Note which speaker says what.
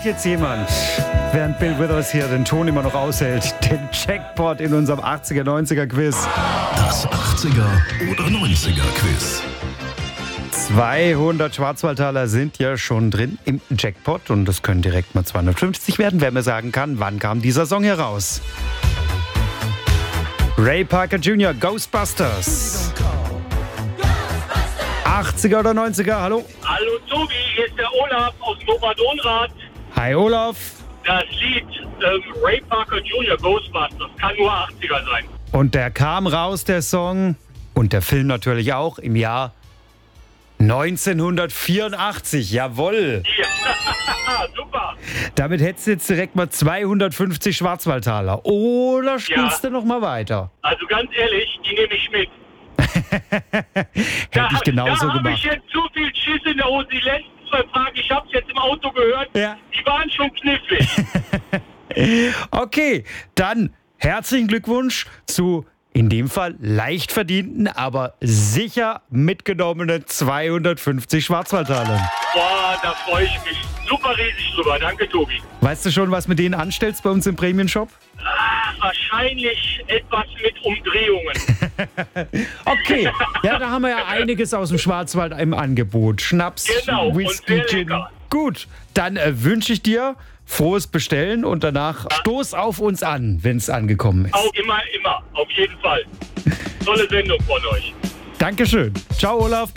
Speaker 1: jetzt jemand, während Bill Withers hier den Ton immer noch aushält, den Jackpot in unserem 80er, 90er Quiz?
Speaker 2: Das 80er oder 90er Quiz.
Speaker 1: 200 Schwarzwaldtaler sind ja schon drin im Jackpot und es können direkt mal 250 werden, wer mir sagen kann, wann kam dieser Song heraus? Ray Parker Jr., Ghostbusters. 80er oder 90er, hallo?
Speaker 3: Hallo Tobi, hier ist der Olaf aus dem Oberdomrat.
Speaker 1: Hi Olaf.
Speaker 3: Das Lied Ray Parker Jr. Ghostbusters kann nur 80er sein.
Speaker 1: Und der kam raus, der Song, und der Film natürlich auch, im Jahr 1984, jawohl.
Speaker 3: Ja, super.
Speaker 1: Damit hättest du jetzt direkt mal 250 Schwarzwaldtaler. Oder spielst du noch mal weiter?
Speaker 3: Also ganz ehrlich, die nehme ich mit.
Speaker 1: Hätte ich genauso
Speaker 3: da habe
Speaker 1: gemacht.
Speaker 3: ich jetzt zu viel Schiss in der Hose. Die letzten 2 Fragen, ich habe es jetzt im Auto gehört,
Speaker 1: Ja.
Speaker 3: die waren schon knifflig.
Speaker 1: Okay, dann herzlichen Glückwunsch zu, in dem Fall leicht verdienten, aber sicher mitgenommenen 250 Schwarzwaldtalern.
Speaker 3: Boah, da freue ich mich super riesig drüber. Danke, Tobi.
Speaker 1: Weißt du schon, was mit denen anstellst bei uns im Premium-Shop?
Speaker 3: Wahrscheinlich etwas mit Umdrehungen.
Speaker 1: Okay, ja, da haben wir ja einiges aus dem Schwarzwald im Angebot. Schnaps,
Speaker 3: Genau, und
Speaker 1: Whisky,
Speaker 3: sehr
Speaker 1: Gin.
Speaker 3: lecker.
Speaker 1: Gut, dann wünsche ich dir frohes Bestellen und danach stoß auf uns an, wenn es angekommen ist.
Speaker 3: Auch immer, auf jeden Fall. Tolle Sendung von euch.
Speaker 1: Dankeschön. Ciao, Olaf.